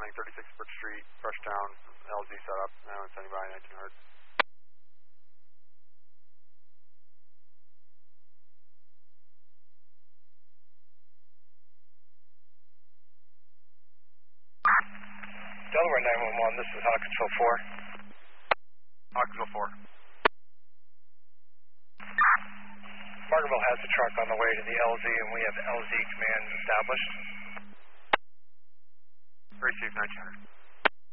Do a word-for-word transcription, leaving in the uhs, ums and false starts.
running thirty-six Brook Street, brush down, L Z set up, now it's sending by nineteen hundred. Delaware nine one one, this is Hawkinsville four. Hawkinsville four. Barkerville has a truck on the way to the L Z, and we have L Z command established. Receive nineteen hundred.